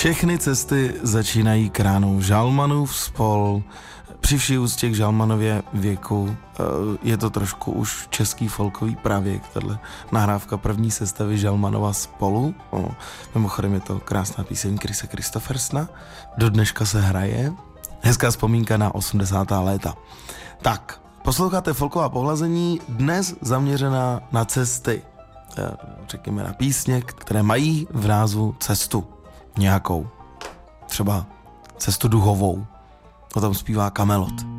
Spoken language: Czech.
Všechny cesty začínají kránou Žalmanův spol. Při vší úctě k Žalmanově věku je to trošku už český folkový pravěk, tahle nahrávka první sestavy Žalmanova spolu. Mimochodem je to krásná píseň Krise Kristoffersna, do dneška se hraje. Hezká vzpomínka na 80. léta. Tak, posloucháte Folková pohlazení, dnes zaměřená na cesty. Řekněme na písně, které mají v názvu cestu nějakou. Třeba cestu duhovou. O tom zpívá Kamelot.